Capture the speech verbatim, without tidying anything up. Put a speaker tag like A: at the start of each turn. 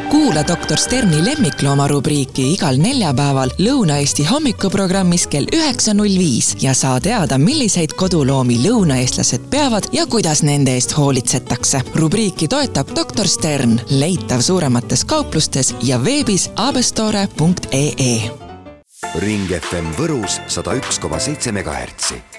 A: Kuula doktor Sterni lemmiklooma rubriiki igal neljapäeval Lõuna-Eesti hommikuprogrammis kell üheksa null viis ja saa teada, milliseid koduloomi lõunaeestlased peavad ja kuidas nende eest hoolitsetakse. Rubriiki toetab doktor Stern, leitav suuremates kauplustes ja veebis abestore punkt ee.
B: Ring F M Võrus sada üks koma seitse megahertsi.